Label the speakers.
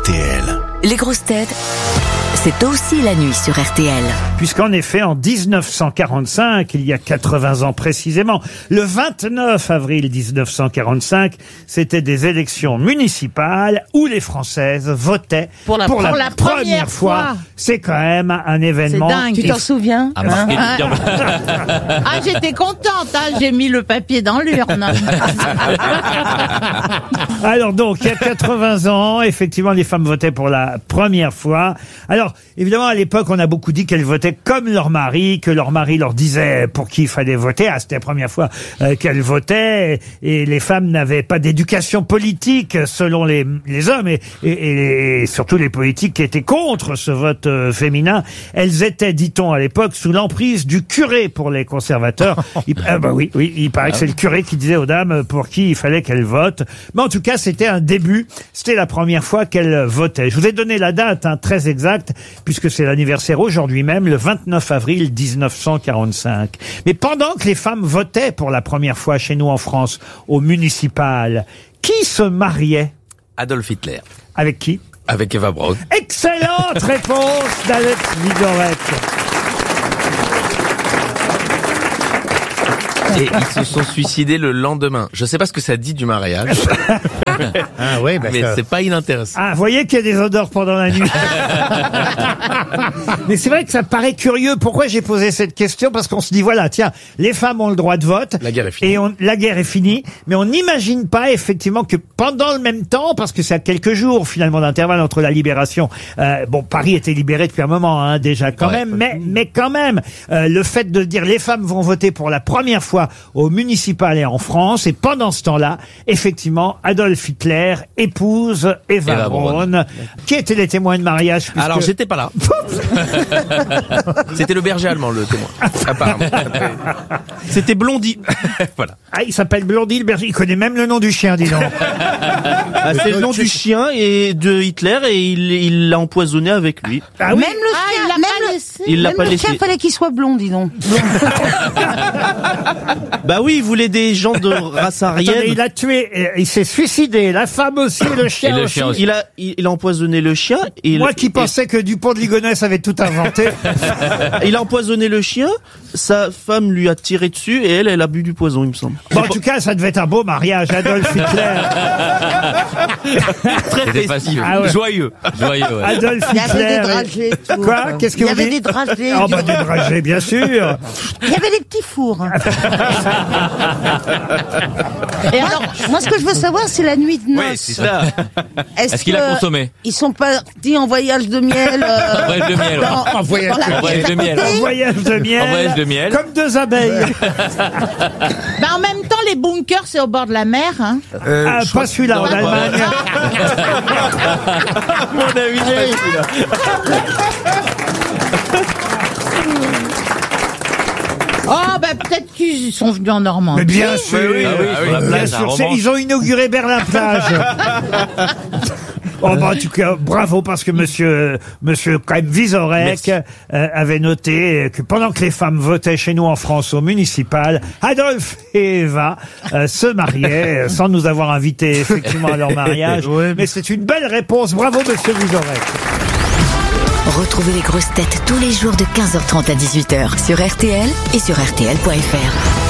Speaker 1: RTL.
Speaker 2: Les grosses têtes, c'est aussi la nuit sur RTL.
Speaker 3: Puisqu'en effet, en 1945, il y a 80 ans précisément, le 29 avril 1945, c'était des élections municipales où les Françaises votaient pour la première fois. C'est quand même un événement.
Speaker 4: C'est dingue. Tu t'en souviens?
Speaker 5: J'étais contente, j'ai mis le papier dans l'urne.
Speaker 3: Alors donc, il y a 80 ans, effectivement, les femmes votaient pour la première fois. Alors, évidemment, à l'époque, on a beaucoup dit qu'elles votaient comme leur mari, que leur mari leur disait pour qui il fallait voter. C'était la première fois qu'elles votaient, et les femmes n'avaient pas d'éducation politique selon les hommes, et surtout les politiques qui étaient contre ce vote féminin. Elles étaient, dit-on à l'époque, sous l'emprise du curé pour les conservateurs. Oui, il paraît que c'est le curé qui disait aux dames pour qui il fallait qu'elles votent. Mais en tout cas, c'était un début. C'était la première fois qu'elles votaient. Je vous ai donné la date très exacte, puisque c'est l'anniversaire aujourd'hui même, le 29 avril 1945. Mais pendant que les femmes votaient pour la première fois chez nous en France, au municipal, qui se mariait?
Speaker 6: Adolf Hitler.
Speaker 3: Avec qui?
Speaker 6: Avec Eva Braun.
Speaker 3: Excellente réponse d'Alex Vizorek.
Speaker 6: Et ils se sont suicidés le lendemain. Je sais pas ce que ça dit du mariage. Mais c'est pas inintéressant.
Speaker 3: Vous voyez qu'il y a des odeurs pendant la nuit. Mais c'est vrai que ça paraît curieux. Pourquoi j'ai posé cette question? Parce qu'on se dit, voilà, tiens, les femmes ont le droit de vote.
Speaker 6: La guerre est finie.
Speaker 3: Et la guerre est finie. Mais on n'imagine pas, effectivement, que pendant le même temps, parce que c'est à quelques jours, finalement, d'intervalle entre la libération, Paris était libéré depuis un moment, déjà, quand même. Mais quand même, le fait de dire les femmes vont voter pour la première fois au municipal et en France, et pendant ce temps-là, effectivement, Adolf Hitler épouse Eva Braun. Qui étaient les témoins de mariage?
Speaker 6: Alors, j'étais pas là. C'était le berger allemand, le témoin. Apparemment. C'était Blondie. Voilà.
Speaker 3: Il s'appelle Blondie, le berger. Il connaît même le nom du chien, dis donc.
Speaker 7: C'est le nom du chien et de Hitler, et il l'a empoisonné avec lui.
Speaker 4: Même le chien,
Speaker 7: il l'a pas laissé.
Speaker 4: Le chien, fallait qu'il soit blond, dis donc.
Speaker 7: Bah oui, il voulait des gens de race arienne.
Speaker 3: Attendez, il a tué, il s'est suicidé, la femme aussi, le chien
Speaker 6: et le
Speaker 3: aussi.
Speaker 6: chien aussi.
Speaker 7: Il a empoisonné le chien.
Speaker 3: Moi qui pensais que Dupont de Ligonnès avait tout inventé.
Speaker 7: Il a empoisonné le chien, sa femme lui a tiré dessus et elle a bu du poison, il me semble.
Speaker 3: Bon, en tout cas, ça devait être un beau mariage, Adolf Hitler.
Speaker 6: C'était facile. Joyeux. Ouais.
Speaker 3: Adolf
Speaker 4: Il y avait
Speaker 3: Hitler.
Speaker 4: des dragées. Tout.
Speaker 3: Quoi? Qu'est-ce que
Speaker 4: Il y
Speaker 3: vous
Speaker 4: avait
Speaker 3: dites?
Speaker 4: des dragées.
Speaker 3: Des dragées, bien sûr.
Speaker 4: Il y avait des petits fours. Et alors, moi, ce que je veux savoir, c'est la nuit de noces.
Speaker 6: Oui, c'est ça.
Speaker 4: Est-ce
Speaker 6: qu'il a consommé?
Speaker 4: Ils sont partis en voyage de miel.
Speaker 6: Voyage de miel.
Speaker 3: En voyage
Speaker 6: de miel.
Speaker 3: En voyage de miel. Comme deux abeilles.
Speaker 5: En même temps, les bunkers, c'est au bord de la mer.
Speaker 3: Pas celui-là, en Allemagne.
Speaker 7: Mon ami,
Speaker 5: Peut-être qu'ils sont venus en Normandie.
Speaker 3: Mais bien sûr.
Speaker 6: Bien
Speaker 3: sûr. Ils ont inauguré Berlin-Plage. En tout cas, bravo, parce que monsieur quand même Vizorek avait noté que pendant que les femmes votaient chez nous en France au municipal, Adolphe et Eva se mariaient sans nous avoir invités effectivement à leur mariage. Mais c'est une belle réponse. Bravo, monsieur Vizorek.
Speaker 2: Retrouvez les grosses têtes tous les jours de 15h30 à 18h sur RTL et sur RTL.fr.